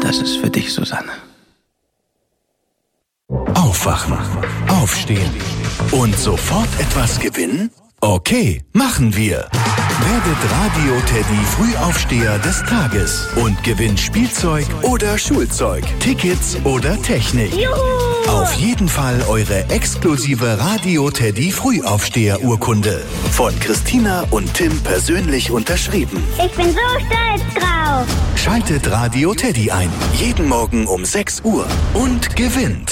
Das ist für dich, Susanne. Aufwachen, aufstehen und sofort etwas gewinnen? Okay, machen wir. Werdet Radio Teddy Frühaufsteher des Tages und gewinnt Spielzeug oder Schulzeug, Tickets oder Technik. Juhu! Auf jeden Fall eure exklusive Radio Teddy Frühaufsteher-Urkunde. Von Christina und Tim persönlich unterschrieben. Ich bin so stolz drauf. Schaltet Radio Teddy ein. Jeden Morgen um 6 Uhr und gewinnt.